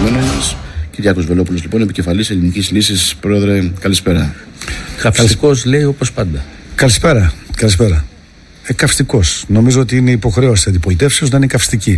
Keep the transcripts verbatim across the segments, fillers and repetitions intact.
καλεσμένος. Κυριάκος Βελόπουλος, λοιπόν, επικεφαλής Ελληνικής Λύσης. Πρόεδρε, καλησπέρα. Καυστικός, λέει, όπως πάντα. Καλησπέρα. Καλησπέρα. Ε, καυστικός. Νομίζω ότι είναι υποχρέωση αντιπολιτεύσεως να είναι καυστική.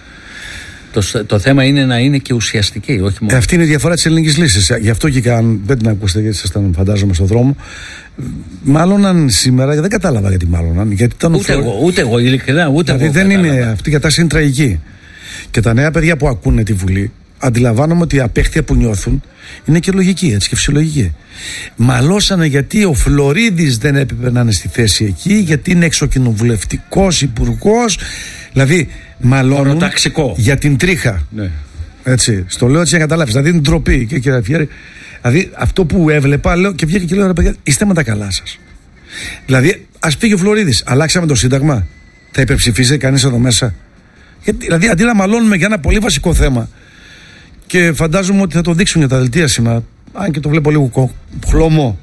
Το, το θέμα είναι να είναι και ουσιαστική, όχι μόνο. Ε, αυτή είναι η διαφορά της Ελληνικής Λύσης. Γι' αυτό και αν δεν την ακούσετε, γιατί ήσασταν, φαντάζομαι, στον δρόμο. Μάλλον σήμερα, δεν κατάλαβα γιατί μάλλον. Γιατί ήταν ούτε, εγώ, ούτε εγώ, ειλικρινά, ούτε δηλαδή εγώ. Δεν κατάλαβα. είναι, αυτή η κατάσταση είναι τραγική. Και τα νέα παιδιά που ακούνε τη Βουλή, αντιλαμβάνομαι ότι η απέχθεια που νιώθουν είναι και λογική, έτσι, και φυσιολογική. Μαλώσανε γιατί ο Φλωρίδης δεν έπρεπε να είναι στη θέση εκεί, γιατί είναι εξοκοινοβουλευτικός υπουργός. Δηλαδή, μαλώνουν για την τρίχα. Ναι. Έτσι. Στο λέω έτσι να καταλάβεις. Δηλαδή, είναι ντροπή. Και, και, και, δηλαδή, αυτό που έβλεπα, λέω και βγήκα και λέω: ρε παιδιά, είστε με τα καλά σας. Δηλαδή, ας φύγει ο Φλωρίδης. Αλλάξαμε το Σύνταγμα. Θα υπερψηφίσει κανείς εδώ μέσα? Γιατί, δηλαδή, αντί να μαλώνουμε για ένα πολύ βασικό θέμα, και φαντάζομαι ότι θα το δείξουν για τα δελτία σήμερα, αν και το βλέπω λίγο χλωμό.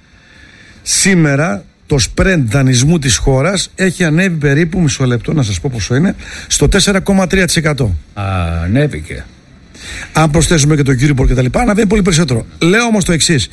Σήμερα το spread δανεισμού της χώρας έχει ανέβει περίπου, μισό λεπτό να σας πω πόσο είναι, στο τέσσερα κόμμα τρία τοις εκατό. Α, ανέβηκε. Αν προσθέσουμε και το Euribor και τα λοιπά, αναβαίνει πολύ περισσότερο. Λέω όμως το εξής: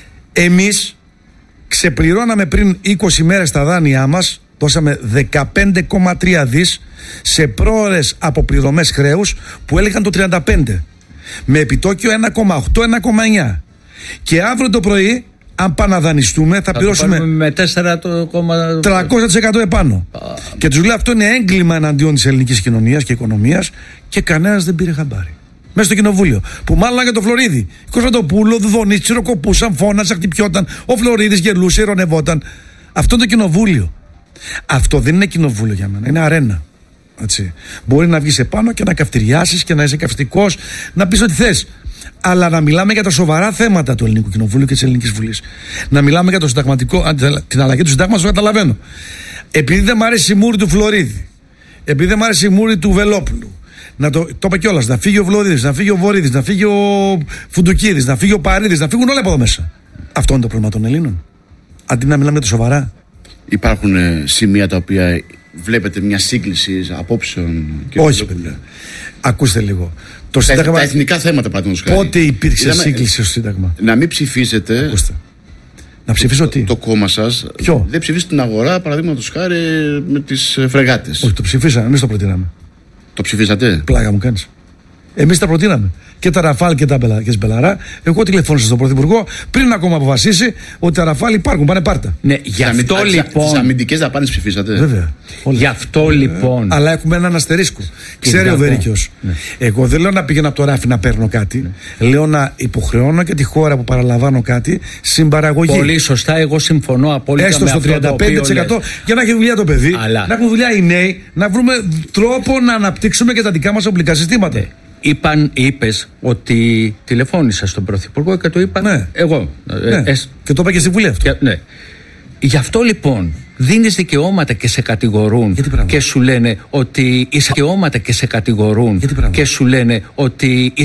εμείς ξεπληρώναμε πριν είκοσι μέρες τα δάνειά μας, δώσαμε δεκαπέντε κόμμα τρία δις σε πρόορες αποπληρωμές χρέους που έλεγαν το τριάντα πέντε, με επιτόκιο ένα κόμμα οκτώ με ένα κόμμα εννιά. Και αύριο το πρωί, αν πάμε να δανειστούμε, θα, θα πληρώσουμε με τέσσερα κόμμα τριακόσια τοις εκατό επάνω. Α, και τους λέω αυτό είναι έγκλημα εναντίον της ελληνικής κοινωνίας και οικονομίας, και κανένας δεν πήρε χαμπάρι. Μέσα στο κοινοβούλιο. Που μάλλον για το Φλωρίδη. Κωνσταντοπούλο, Δουδονής, τσιροκοπούσαν, φώναζαν, χτυπιόταν. Ο Φλωρίδης γελούσε, ειρωνευόταν. Αυτό είναι το κοινοβούλιο. Αυτό δεν είναι κοινοβούλιο για μένα. Είναι αρένα. Έτσι. Μπορεί να βγεις επάνω και να καυτηριάσεις και να είσαι καυστικός, να πεις ό,τι θες. Αλλά να μιλάμε για τα σοβαρά θέματα του Ελληνικού Κοινοβουλίου και της Ελληνικής Βουλής. Να μιλάμε για το συνταγματικό, την αλλαγή του συντάγματος, το καταλαβαίνω. Επειδή δεν μ' αρέσει η μούρη του Φλωρίδη, επειδή δεν μ' αρέσει η μούρη του Βελόπουλου, να το, το είπα κιόλας, να φύγει ο Βλωρίδης, να φύγει ο Βορίδης, να φύγει ο Φουντουκίδης, να φύγει ο Παρίδης, να φύγουν όλα από εδώ μέσα. Αυτό είναι το πρόβλημα των Ελλήνων. Αντί να μιλάμε για το σοβαρά. Υπάρχουν ε, σημεία τα οποία βλέπετε μια σύγκληση απόψεων? Όχι, παιδιά. Ακούστε λίγο. Το τα, σύνταγμα... τα εθνικά θέματα, παραδείγματος χάρη. Πότε υπήρξε Είδαμε, σύγκληση στο Σύνταγμα? Να μην ψηφίσετε. Ακούστε. Να ψηφίσω το, τι? Το, το κόμμα σας. Ποιο? Δεν ψηφίσει την αγορά, παραδείγματος χάρη, με τις φρεγάτες. Όχι, το ψηφίσαμε. Εμείς το προτείναμε. Το ψηφίσατε? Πλάκα μου κάνεις. Εμείς τα προτείναμε. Και τα Ραφάλ και τα Μπελα, και Μπελαρά. Εγώ τηλεφώνησα στον Πρωθυπουργό πριν ακόμα αποφασίσει ότι τα Ραφάλ υπάρχουν. Πάνε πάρτα. Ναι, γι' αυτό Τις λοιπόν. Τις αμυντικές δαπάνες ψηφίσατε? Βέβαια. Γι' αυτό λοιπόν. Αλλά έχουμε έναν αστερίσκο. Ξέρει ο Βερίκιος. Ναι. Εγώ δεν λέω να πηγαίνω από το ράφι να παίρνω κάτι. Ναι. Λέω να υποχρεώνω και τη χώρα που παραλαμβάνω κάτι συμπαραγωγή. Πολύ σωστά, εγώ συμφωνώ απόλυτα. Έστω με στο αυτό τριάντα πέντε τοις εκατό για να έχει δουλειά το παιδί, αλλά... να έχουν δουλειά οι νέοι, να βρούμε τρόπο να αναπτύξουμε και τα δικά μας οπλικά συστήματα. Ναι. Είπαν, είπες ότι τηλεφώνησα στον Πρωθυπουργό και το είπα ναι. εγώ. Ναι. Ε, και το είπα και στη Βουλή αυτό. Και, ναι. Γι' αυτό λοιπόν δίνεις δικαιώματα και σε κατηγορούν και σου λένε ότι είσαι δικαιώματα και σε κατηγορούν και σου λένε ότι